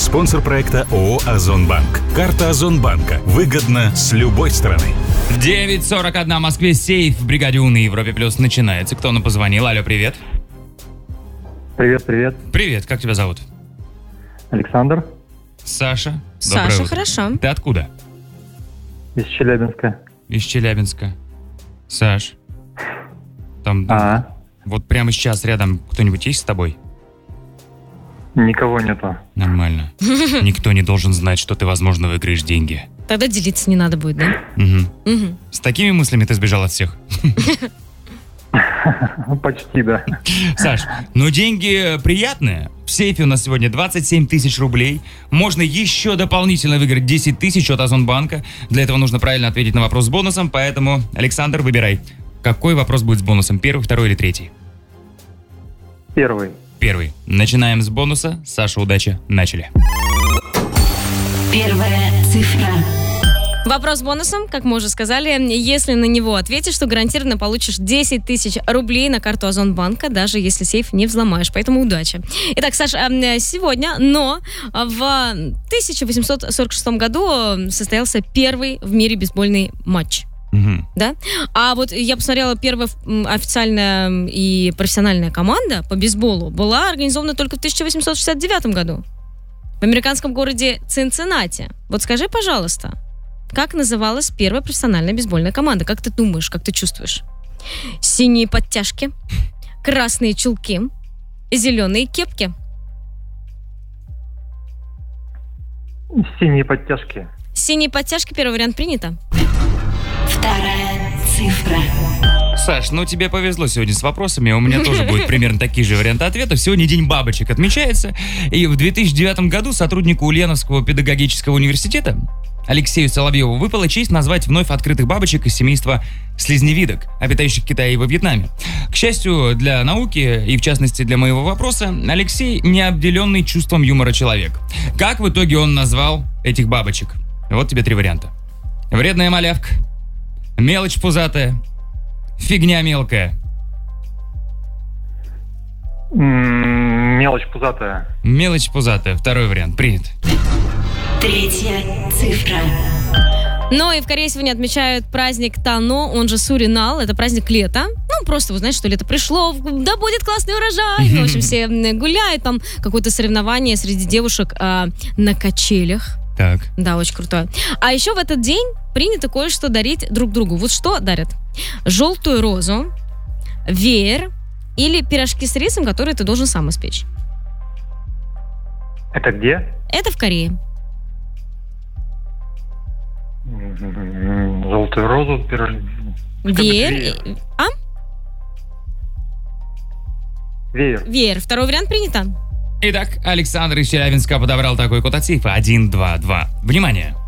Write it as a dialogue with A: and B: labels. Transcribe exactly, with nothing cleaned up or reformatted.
A: Спонсор проекта ООО «Озонбанк». Карта Озонбанка. Выгодно с любой стороны.
B: девять сорок один в Москве. Сейф в бригаде У на Европе Плюс начинается. Кто нам позвонил? Алло, привет.
C: Привет, привет.
B: Привет, как тебя зовут?
C: Александр.
B: Саша.
D: Саша, хорошо.
B: Ты откуда?
C: Из Челябинска.
B: Из Челябинска. Саш. Там
C: А,
B: вот прямо сейчас рядом кто-нибудь есть с тобой?
C: никого нету.
B: Нормально. Никто не должен знать, что ты, возможно, выиграешь деньги.
D: Тогда делиться не надо будет, да?
B: Угу.
D: Угу.
B: С такими мыслями ты сбежал от всех?
C: Почти, да.
B: Саш, ну деньги приятные. В сейфе у нас сегодня двадцать семь тысяч рублей. Можно еще дополнительно выиграть десять тысяч от Озонбанка. Для этого нужно правильно ответить на вопрос с бонусом. Поэтому, Александр, выбирай. Какой вопрос будет с бонусом? Первый, второй или третий?
C: Первый.
B: Первый. Начинаем с бонуса. Саша, удачи. Начали.
E: Первая цифра.
D: Вопрос с бонусом, как мы уже сказали, если на него ответишь, то гарантированно получишь десять тысяч рублей на карту Озонбанка, даже если сейф не взломаешь, поэтому удачи. Итак, Саша, сегодня, но в тысяча восемьсот сорок шестом году состоялся первый в мире бейсбольный матч.
B: Угу.
D: Да? А вот я посмотрела, первая официальная и профессиональная команда по бейсболу была организована только в тысяча восемьсот шестьдесят девятом году в американском городе Цинциннати. Вот скажи, пожалуйста, как называлась первая профессиональная бейсбольная команда? Как ты думаешь, как ты чувствуешь? Синие подтяжки, красные чулки, зеленые кепки.
C: Синие подтяжки.
D: Синие подтяжки, первый вариант принято.
E: Вторая цифра.
B: Саш, ну тебе повезло сегодня с вопросами. У меня тоже будет примерно такие же варианты ответов. Сегодня День бабочек отмечается. И в две тысячи девятом году сотруднику Ульяновского педагогического университета Алексею Соловьеву выпала честь назвать вновь открытых бабочек из семейства слизневидок, обитающих в Китае и во Вьетнаме. К счастью для науки, и в частности для моего вопроса, Алексей не обделенный чувством юмора человек. Как в итоге он назвал этих бабочек? Вот тебе три варианта. Вредная малявка, мелочь пузатая, фигня мелкая.
C: М-м, мелочь пузатая.
B: Мелочь пузатая. Второй вариант. Принят.
E: Третья цифра.
D: Ну и в Корее сегодня отмечают праздник Тано, он же Суринал. Это праздник лета. Ну, просто, вы знаете, что лето пришло, да будет классный урожай. Ну, в общем, все гуляют, там какое-то соревнование среди девушек э, на качелях.
B: Так.
D: Да, очень крутое. А еще в этот день принято кое-что дарить друг другу. Вот что дарят? Желтую розу, веер или пирожки с рисом, которые ты должен сам испечь.
C: Это где?
D: Это в Корее.
C: М-м, Желтую розу, пирож...
D: Веер.
C: веер.
D: А?
C: Веер.
D: Веер. Второй вариант принято.
B: Итак, Александр из Челябинска подобрал такой код от сейфа один два два. Внимание!